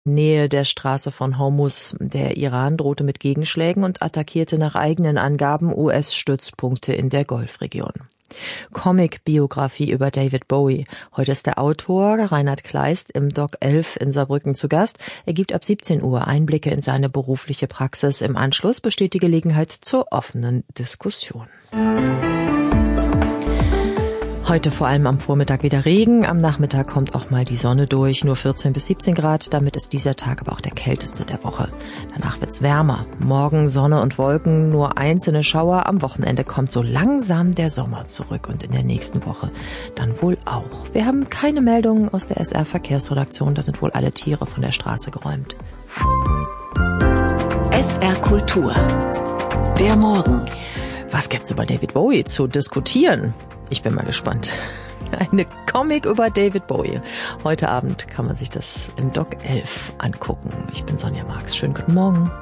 Nähe der Straße von Hormuz. Der Iran drohte mit Gegenschlägen und attackierte nach eigenen Angaben US-Stützpunkte in der Golfregion. Comic-Biografie über David Bowie. Heute ist der Autor Reinhard Kleist im Doc 11 in Saarbrücken zu Gast. Er gibt ab 17 Uhr Einblicke in seine berufliche Praxis. Im Anschluss besteht die Gelegenheit zur offenen Diskussion. Heute vor allem am Vormittag wieder Regen, am Nachmittag kommt auch mal die Sonne durch, nur 14 bis 17 Grad, damit ist dieser Tag aber auch der kälteste der Woche. Danach wird's wärmer, morgen Sonne und Wolken, nur einzelne Schauer, am Wochenende kommt so langsam der Sommer zurück und in der nächsten Woche dann wohl auch. Wir haben keine Meldungen aus der SR-Verkehrsredaktion, da sind wohl alle Tiere von der Straße geräumt. SR Kultur, der Morgen. Was gibt's über David Bowie zu diskutieren? Ich bin mal gespannt. Eine Comic über David Bowie. Heute Abend kann man sich das im Doc 11 angucken. Ich bin Sonja Marx. Schönen guten Morgen.